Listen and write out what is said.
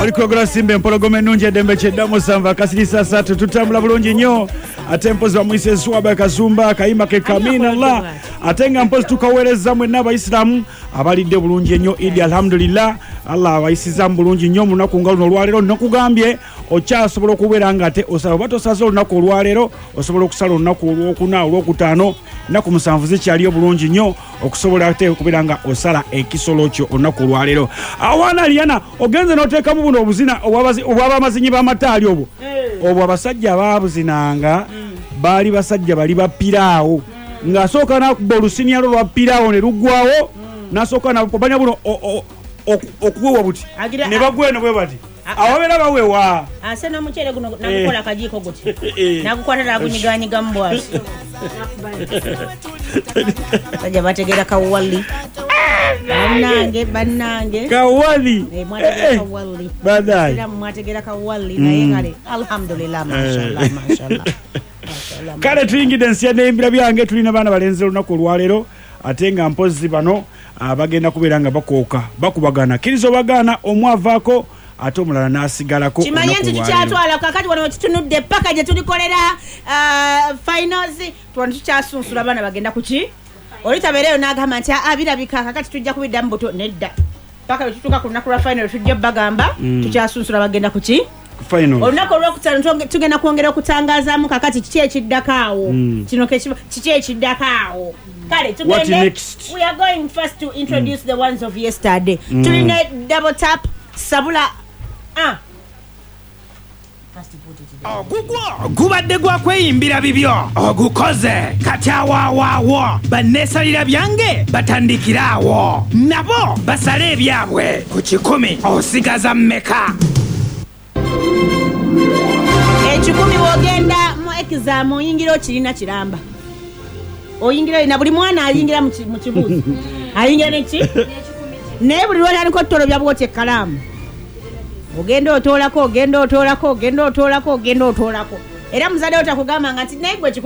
Aliko Grasimbe empologome nunje dembe chedamu sanva kasirisa satu tutambula bulungi nnyo ate mpozi bamwise swaba kazumba kayima ke kamina Allah atenga mpozi tukawereza mwe n'abayisilamu abalidde bulungi nnyo Idi alhamdulillah Allah abayisiza bulungi nnyo munaku ngaluno lwalero nakugambye okyasobola okubeera nga ate osaba batosaza olunaku olwalero osobola okusala olunaku olwokuna olwokutaano naku musanvu zikyaliyo bulungi nnyo okusobola ate okubeera nga osala ekisolo kyo olunaku olwalero awana Liana ogenze n'oteekamu buno obuzina obw'abamazinyi b'amataali obwo obwo abasajja abaabuzinanga baali basajja bali bapiraawo ng'asooka nakuba olusinyalo lwa piraawo ne luggwawo n'asooka nabanya buno okuwewa buti ne bagweno bwe bati awabeera bawewa ase n'omuceere guno nagukola akajiiko guti nagukwata nagunyiganyiga mu bwasi sajja bategeera kawali bannange kawali mwategeera kawali naye kale alhamdulillah mashallah kale tuyingidde ensi y'ebimbira byange tulina baana balenzi olunaku olwaleero ate nga mpozi bano bagenda kubeera nga bakooka bakubagana kiriza obagaana omwavaako ate omulala n'asigalako kimanye nti tukyatwala kakati wano tutunudde paka gye tulikolera finals tuwano tukyasunsula abaana bagenda kuki olitabeereyo n'agamba nti birabika kakati tujja kubiddamu buto nedda paka tutuuka ku lunaku lwa final tujja bagamba tukyasunsula bagenda kuki olunaku olwokutaano tugenda kwongera okutangazaamu kakati kiki ekiddakaawo kino kiki ekiddakaawo kale tugende we are going first to introduce the ones of yesterday tulina double tap sabula ogugwo gubadde gwa kweyimbira bibyo ogukoze kati awaawaawo banneesalira byange batandikiraawo nabo basale ebyabwe ku 10 osigaza mmeka 10 bw'ogenda mu exam oyingira okirina kiramba oyingira na buli mwana ayingira mu kibuuzo ayingira neki naye buli lwatandika otolobya bwoti ekkalaamu ogenda otoolako era muzadde otakugamba nga nti naye gwe